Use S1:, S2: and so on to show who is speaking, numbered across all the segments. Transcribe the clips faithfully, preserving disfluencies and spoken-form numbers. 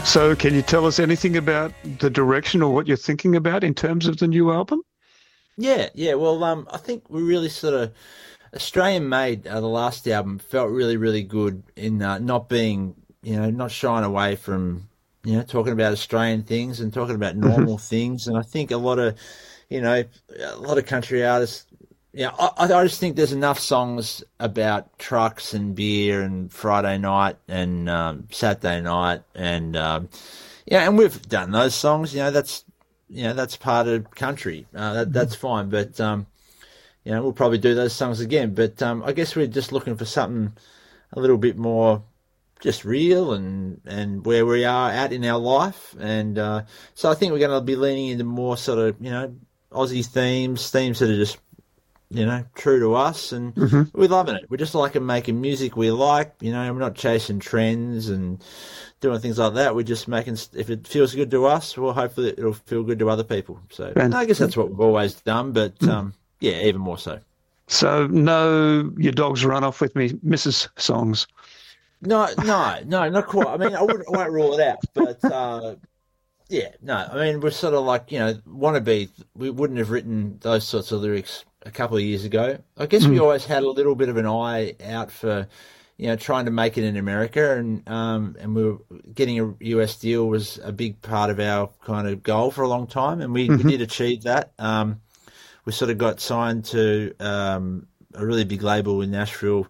S1: So, can you tell us anything about the direction or what you're thinking about in terms of the new album?
S2: Yeah, yeah. Well, um, I think we really sort of Australian made uh, the last album felt really, really good in uh, not being, you know, not shying away from, you know, talking about Australian things and talking about
S1: Hmm.
S2: normal things. And I think a lot of, you know, a lot of country artists, yeah, I, I just think there's enough songs about trucks and beer and Friday night and um, Saturday night and um, yeah, and we've done those songs. You know, that's you know that's part of country. Uh, that that's fine, but um, you know, we'll probably do those songs again. But um, I guess we're just looking for something a little bit more just real and and where we are at in our life. And uh, so I think we're going to be leaning into more sort of you know Aussie themes, themes that are just you know true to us, and
S1: Hmm.
S2: we're loving it. We just like making music we like. You know, we're not chasing trends and doing things like that. We're just making if it feels good to us, well, hopefully it'll feel good to other people. So
S1: And
S2: I guess that's what we've always done, but um, yeah, even more so.
S1: so, no, your dogs run off with me, missus songs.
S2: No, no, no, not quite. I mean, I, wouldn't, I won't rule it out, but uh, yeah, no. I mean, we're sort of like you know, wannabe. We wouldn't have written those sorts of lyrics a couple of years ago. I guess we
S1: Mm.
S2: always had a little bit of an eye out for, you know, trying to make it in America, and um, and we were getting a U S deal was a big part of our kind of goal for a long time, and we we
S1: Hmm.
S2: did achieve that. Um, we sort of got signed to um, a really big label in Nashville.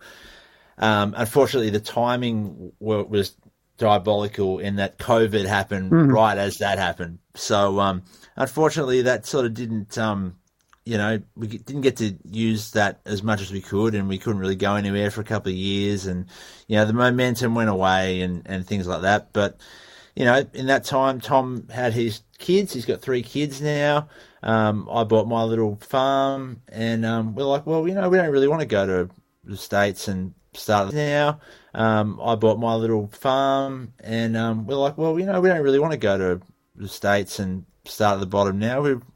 S2: Um, unfortunately, the timing wa- was diabolical in that COVID happened
S1: Hmm.
S2: right as that happened. So, um, unfortunately, that sort of didn't, um, you know, we didn't get to use that as much as we could, and we couldn't really go anywhere for a couple of years, and you know, the momentum went away and and things like that. But you know, in that time, Tom had his kids. He's got three kids now. Um, I bought my little farm, and um, we're like, well, you know, we don't really want to go to the States and start now. Um, I bought my little farm, and um, we're like, well, you know, we don't really want to go to the States and start at the bottom now. We